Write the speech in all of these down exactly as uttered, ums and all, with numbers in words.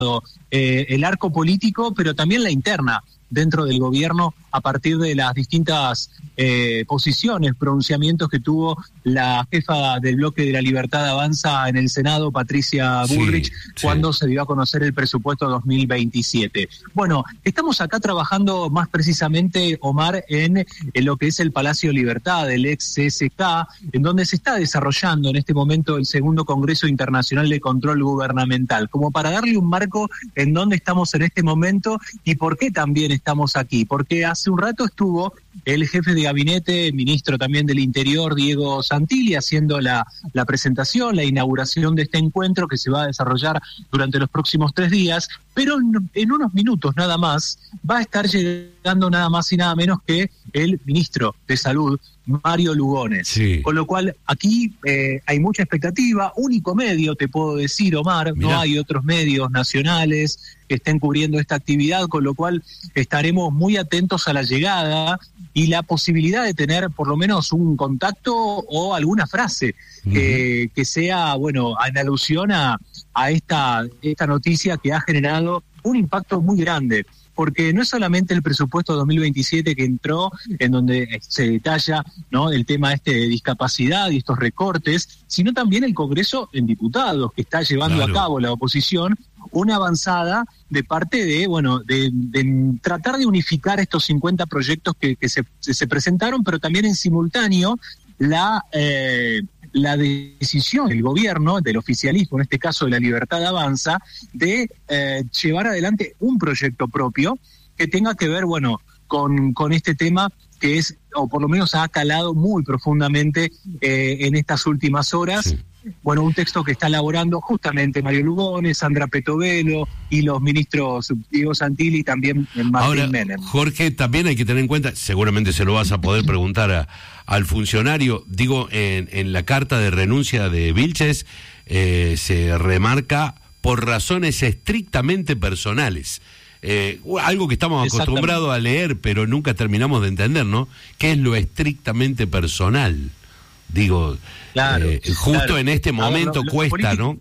eh, el arco político, pero también la interna dentro del gobierno a partir de las distintas eh, posiciones, pronunciamientos que tuvo la jefa del bloque de la Libertad Avanza en el Senado, Patricia Bullrich, sí, sí. cuando se dio a conocer el presupuesto dos mil veintisiete. Bueno, estamos acá trabajando más precisamente, Omar, en, en lo que es el Palacio Libertad, el ex C S K, en donde se está desarrollando en este momento el segundo Congreso Internacional de Control Gubernamental, como para darle un marco en dónde estamos en este momento y por qué también estamos aquí, porque hace un rato estuvo el jefe de gabinete, el ministro también del Interior, Diego Santilli, haciendo la, la presentación, la inauguración de este encuentro que se va a desarrollar durante los próximos tres días, pero en, en unos minutos nada más va a estar llegando nada más y nada menos que el ministro de Salud, Mario Lugones. Sí. Con lo cual aquí eh, hay mucha expectativa, único medio, te puedo decir, Omar, Mirá. no hay otros medios nacionales que estén cubriendo esta actividad, con lo cual estaremos muy atentos a la llegada y la posibilidad de tener por lo menos un contacto o alguna frase uh-huh. que, que sea, bueno, en alusión a, a esta, esta noticia que ha generado un impacto muy grande. Porque no es solamente el presupuesto dos mil veintisiete que entró, en donde se detalla, ¿no?, el tema este de discapacidad y estos recortes, sino también el Congreso en Diputados, que está llevando claro. a cabo la oposición una avanzada de parte de, bueno, de, de tratar de unificar estos cincuenta proyectos que, que se, se presentaron, pero también en simultáneo la... Eh, la decisión del gobierno, del oficialismo, en este caso de la Libertad Avanza, de eh, llevar adelante un proyecto propio que tenga que ver, bueno, con, con este tema que es, o por lo menos ha calado muy profundamente eh, en estas últimas horas. Sí. Bueno, un texto que está elaborando justamente Mario Lugones, Sandra Petovelo y los ministros Diego Santilli y también Martín Ahora, Menem. Jorge, también hay que tener en cuenta, seguramente se lo vas a poder preguntar a, al funcionario, digo, en, en la carta de renuncia de Vilches eh, se remarca por razones estrictamente personales. Eh, algo que estamos acostumbrados a leer, pero nunca terminamos de entender, ¿no? ¿Qué es lo estrictamente personal? Digo, claro, eh, justo claro. en este momento ver, lo, lo cuesta, politi- ¿no?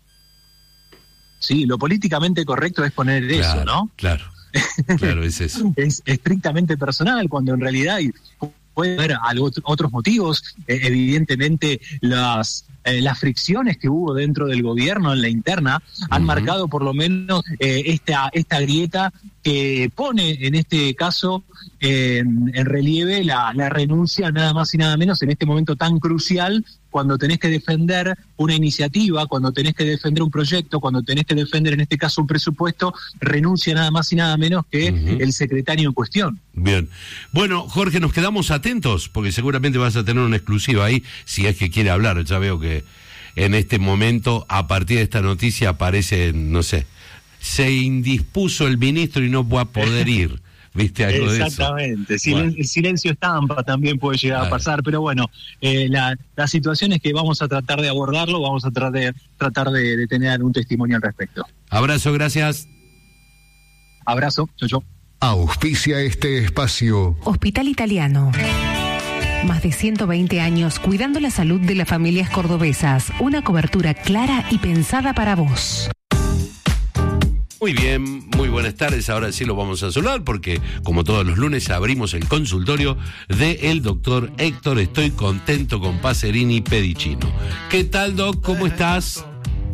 Sí, lo políticamente correcto es poner claro, eso, ¿no? Claro, claro, es eso. Es estrictamente personal, cuando en realidad hay, puede haber algo, otros motivos, eh, evidentemente las... Eh, las fricciones que hubo dentro del gobierno en la interna han uh-huh. marcado por lo menos eh, esta esta grieta que pone en este caso eh, en, en relieve la, la renuncia nada más y nada menos en este momento tan crucial, cuando tenés que defender una iniciativa, cuando tenés que defender un proyecto, cuando tenés que defender en este caso un presupuesto, renuncia nada más y nada menos que uh-huh. el secretario en cuestión. Bien. Bueno, Jorge, nos quedamos atentos, porque seguramente vas a tener una exclusiva ahí, si es que quiere hablar. Ya veo que en este momento, a partir de esta noticia, aparece, no sé, se indispuso el ministro y no va a poder ir. ¿Viste algo de eso? Exactamente. Silen- bueno. El silencio estampa también puede llegar claro. a pasar, pero bueno, eh, la, la situación es que vamos a tratar de abordarlo, vamos a tratar de, tratar de, de tener un testimonio al respecto. Abrazo, gracias. Abrazo, yo, yo. Auspicia este espacio. Hospital Italiano. Más de ciento veinte años cuidando la salud de las familias cordobesas. Una cobertura clara y pensada para vos. Muy bien, muy buenas tardes. Ahora sí lo vamos a saludar porque, como todos los lunes, abrimos el consultorio del doctor Héctor. Estoy contento con Pacerini Pedicino. ¿Qué tal, Doc? ¿Cómo estás?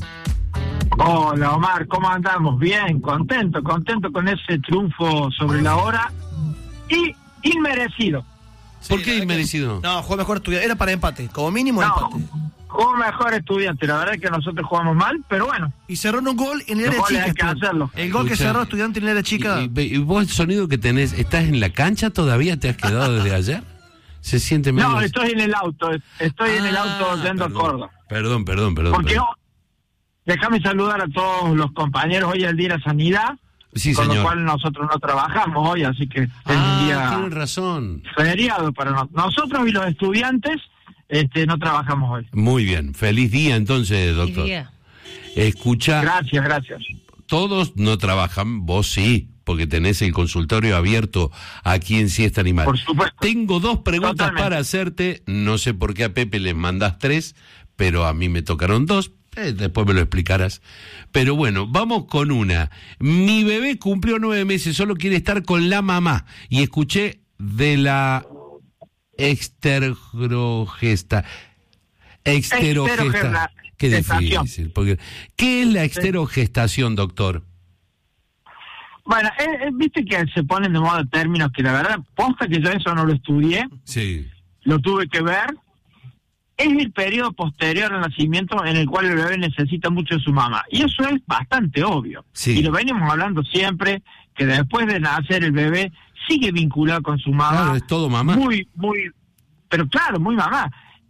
Hola, Omar, ¿cómo andamos? Bien, contento, contento con ese triunfo sobre la hora y inmerecido. ¿Por sí, qué inmerecido? Que, no, jugó mejor estudiante, era para empate, como mínimo no, empate. Jugó mejor estudiante, la verdad es que nosotros jugamos mal, pero bueno. Y cerró un gol en el área chica. Hay que hacerlo. El gol Escucha, que cerró estudiante en el área chica. Y, y, y vos el sonido que tenés, ¿estás en la cancha todavía? ¿Te has quedado desde ayer? ¿Se siente medio? No, estoy en el auto, estoy ah, en el auto yendo a Córdoba. Perdón, perdón, perdón. Porque perdón. Déjame saludar a todos los compañeros, hoy es el Día de la Sanidad, sí, con señor. lo cual nosotros no trabajamos hoy, así que es ah, un día tienen razón. feriado para nosotros. Nosotros y los estudiantes este, no trabajamos hoy. Muy bien, feliz día entonces, doctor. Día. Escucha. Gracias, gracias. Todos no trabajan, vos sí, porque tenés el consultorio abierto aquí en Siesta Animal. Por supuesto. Tengo dos preguntas Totalmente. para hacerte, no sé por qué a Pepe les mandás tres, pero a mí me tocaron dos. Eh, después me lo explicarás. Pero bueno, vamos con una. Mi bebé cumplió nueve meses, solo quiere estar con la mamá. Y escuché de la exterogesta. Exterogesta. Qué difícil. Porque, ¿qué es la exterogestación, doctor? Bueno, eh, eh, viste que se ponen de moda términos que la verdad, posta que yo eso no lo estudié. Sí. Lo tuve que ver. Es el periodo posterior al nacimiento en el cual el bebé necesita mucho de su mamá. Y eso es bastante obvio. Sí. Y lo venimos hablando siempre, que después de nacer el bebé sigue vinculado con su mamá. Claro, es todo mamá. Muy, muy, pero claro, muy mamá.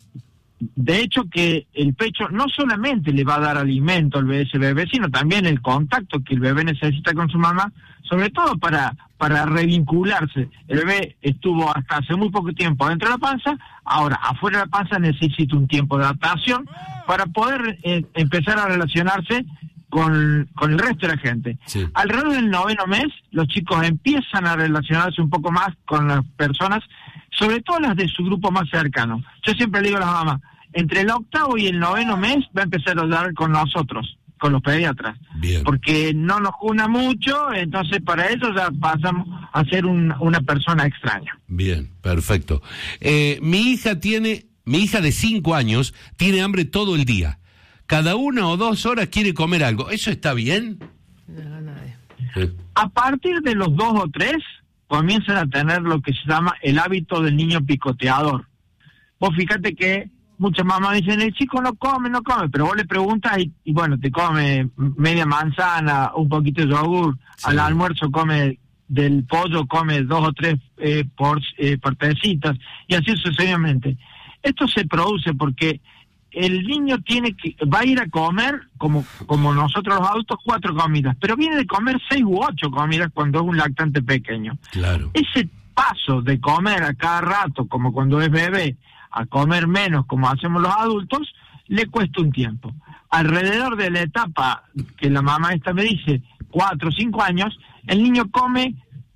De hecho que el pecho no solamente le va a dar alimento al bebé, ese bebé, sino también el contacto que el bebé necesita con su mamá, sobre todo para, para revincularse. El bebé estuvo hasta hace muy poco tiempo dentro de la panza, ahora afuera de la panza necesita un tiempo de adaptación para poder eh, empezar a relacionarse con, con el resto de la gente. Sí. Alrededor del noveno mes, los chicos empiezan a relacionarse un poco más con las personas, sobre todo las de su grupo más cercano. Yo siempre le digo a las mamás, entre el octavo y el noveno mes va a empezar a hablar con nosotros, con los pediatras. Bien. Porque no nos juna mucho, entonces para eso ya pasamos a ser un, una persona extraña. Bien, perfecto. Eh, mi hija tiene, mi hija de cinco años tiene hambre todo el día. Cada una o dos horas quiere comer algo. ¿Eso está bien? No, nadie. Sí. A partir de los dos o tres, comienzan a tener lo que se llama el hábito del niño picoteador. Vos fíjate que muchas mamás dicen, el chico no come, no come, pero vos le preguntas y, y bueno, te come media manzana, un poquito de yogur, sí. Al almuerzo come del pollo, come dos o tres eh, por, eh, partecitas, y así sucesivamente. Esto se produce porque el niño tiene que va a ir a comer, como, como nosotros los adultos, cuatro comidas, pero viene de comer seis u ocho comidas cuando es un lactante pequeño. Claro. Ese paso de comer a cada rato, como cuando es bebé, a comer menos como hacemos los adultos, le cuesta un tiempo. Alrededor de la etapa que la mamá esta me dice, cuatro o cinco años, el niño come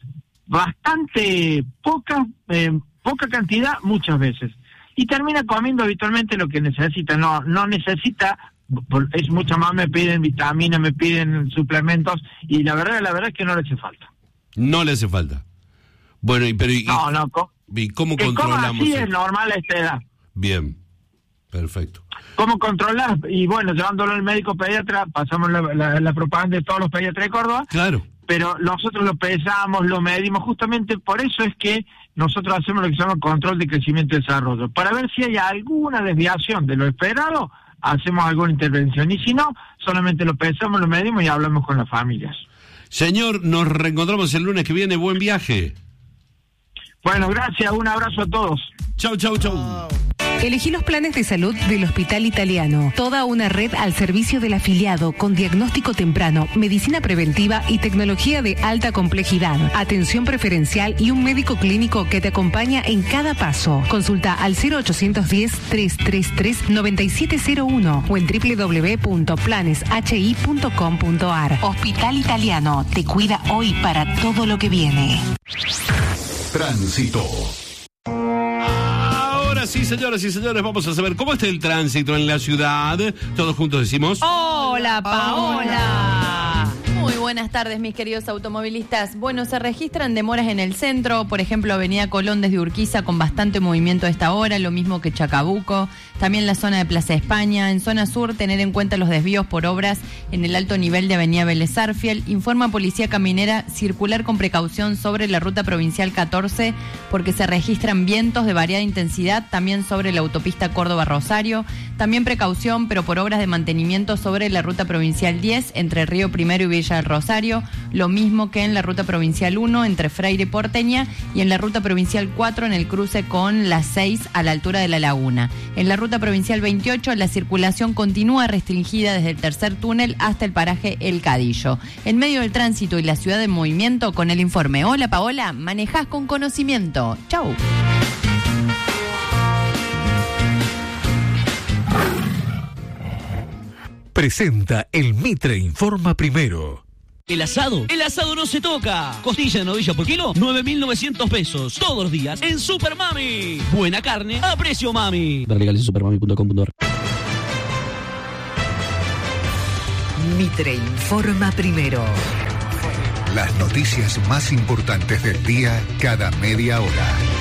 bastante poca, eh, poca cantidad muchas veces. Y termina comiendo habitualmente lo que necesita, no no necesita, es muchas más me piden vitaminas, me piden suplementos, y la verdad, la verdad es que no le hace falta. No le hace falta. Bueno, y pero y, no, no, co- ¿y cómo que controlamos? Coma así esto? Es normal a esta edad. Bien, perfecto. ¿Cómo controlar? Y bueno, llevándolo al médico pediatra, pasamos la, la, la propaganda de todos los pediatras de Córdoba. Claro. Pero nosotros lo pesamos, lo medimos, justamente por eso es que nosotros hacemos lo que se llama control de crecimiento y desarrollo. Para ver si hay alguna desviación de lo esperado, hacemos alguna intervención. Y si no, solamente lo pesamos, lo medimos y hablamos con las familias. Señor, nos reencontramos el lunes que viene. Buen viaje. Bueno, gracias. Un abrazo a todos. Chau, chau, chau. Elegí los planes de salud del Hospital Italiano. Toda una red al servicio del afiliado con diagnóstico temprano, medicina preventiva y tecnología de alta complejidad. Atención preferencial y un médico clínico que te acompaña en cada paso. Consulta al cero ochocientos diez, trescientos treinta y tres, noventa y siete cero uno o en doble u doble u doble u punto planes h i punto com punto a r. Hospital Italiano te cuida hoy para todo lo que viene. Tránsito. Sí, señoras y señores, vamos a saber cómo está el tránsito en la ciudad. Todos juntos decimos... ¡Hola, Paola! Muy buenas tardes, mis queridos automovilistas. Bueno, se registran demoras en el centro, por ejemplo, Avenida Colón desde Urquiza con bastante movimiento a esta hora, lo mismo que Chacabuco, también la zona de Plaza España. En zona sur, tener en cuenta los desvíos por obras en el alto nivel de Avenida Vélez Arfiel. Informa Policía Caminera, circular con precaución sobre la ruta provincial catorce porque se registran vientos de variada intensidad, también sobre la autopista Córdoba-Rosario. También precaución, pero por obras de mantenimiento sobre la ruta provincial diez entre Río Primero y Villa del Rosario, lo mismo que en la ruta provincial uno entre Freire y Porteña y en la ruta provincial cuatro en el cruce con la seis a la altura de la Laguna. En la ruta provincial veintiocho la circulación continúa restringida desde el tercer túnel hasta el paraje El Cadillo. En medio del tránsito y la ciudad en movimiento, con el informe. Hola, Paola, manejás con conocimiento. Chau. Presenta el Mitre Informa Primero. El asado, el asado no se toca. Costilla de novilla por kilo, nueve mil novecientos pesos. Todos los días en Super Mami. Buena carne a precio mami. Ver legales en supermami punto com punto a r. Mitre informa primero. Las noticias más importantes del día cada media hora.